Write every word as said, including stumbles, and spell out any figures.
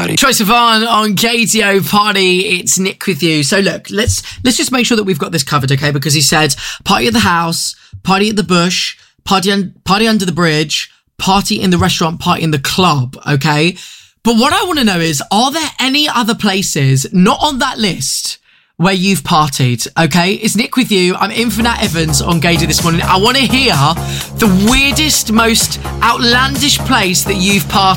party. Troye Sivan on K T O Party. It's Nick with you. So look, let's let's just make sure that we've got this covered, okay? Because he said party at the house, party at the bush, party un- party under the bridge, party in the restaurant, party in the club, okay? But what I want to know is, are there any other places not on that list where you've partied, okay? It's Nick with you. I'm in for Nat Evans on Gayday this morning. I want to hear the weirdest, most outlandish place that you've partied.